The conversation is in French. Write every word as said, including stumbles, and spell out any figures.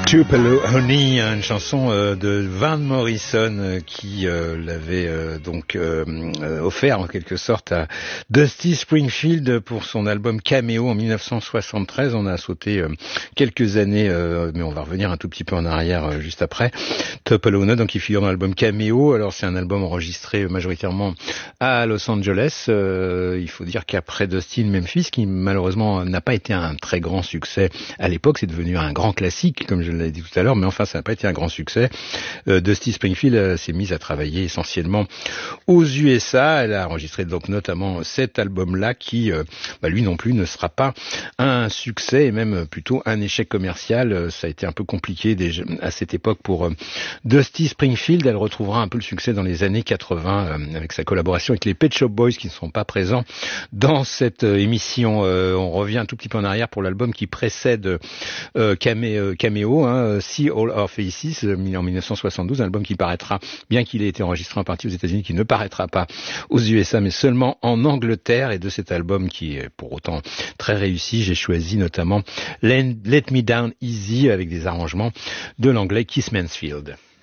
Tupelo Honey, une chanson euh, de Van Morrison euh, qui euh, l'avait euh, donc euh, euh, offert en quelque sorte à Dusty Springfield pour son album Cameo en dix-neuf cent soixante-treize. On a sauté euh, quelques années, euh, mais on va revenir un tout petit peu en arrière euh, juste après. Tupelo Honey, donc il figure dans l'album Cameo. Alors c'est un album enregistré majoritairement à Los Angeles. Euh, il faut dire qu'après Dusty in Memphis, qui malheureusement n'a pas été un très grand succès à l'époque, c'est devenu un grand classique, comme je l'ai dit tout à l'heure, mais enfin ça n'a pas été un grand succès. Euh, Dusty Springfield euh, s'est mise à travailler essentiellement aux U S A. Elle a enregistré donc notamment cet album-là qui, euh, bah, lui non plus, ne sera pas un succès et même plutôt un échec commercial. Euh, ça a été un peu compliqué déjà à cette époque pour euh, Dusty Springfield. Elle retrouvera un peu le succès dans les années quatre-vingts euh, avec sa collaboration avec les Pet Shop Boys qui ne sont pas présents dans cette euh, émission. Euh, on revient un tout petit peu en arrière pour l'album qui précède euh, Camé, euh, Cameo, hein, See All Our Faces, en dix-neuf cent soixante-douze, un album qui paraîtra, bien qu'il ait été enregistré en partie aux États-Unis, qui ne paraîtra pas aux U S A, mais seulement en Angleterre. Et de cet album, qui est pour autant très réussi, j'ai choisi notamment Let Me Down Easy avec des arrangements de l'anglais Keith Mansfield.